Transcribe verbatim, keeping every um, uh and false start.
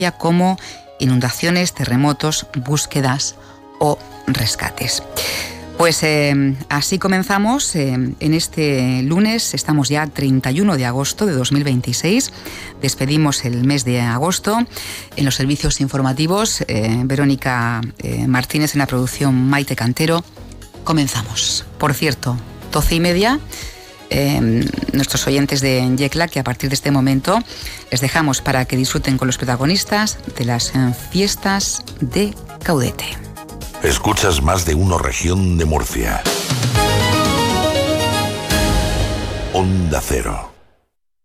como inundaciones, terremotos, búsquedas o rescates. Pues eh, así comenzamos eh, en este lunes. Estamos ya treinta y uno de agosto de dos mil veintiséis. Despedimos el mes de agosto. En los servicios informativos, eh, Verónica eh, Martínez, en la producción Maite Cantero. Comenzamos. Por cierto, doce y media. Eh, nuestros oyentes de Yecla, que a partir de este momento les dejamos para que disfruten con los protagonistas de las eh, fiestas de Caudete. Escuchas Más de Uno Región de Murcia. Onda Cero.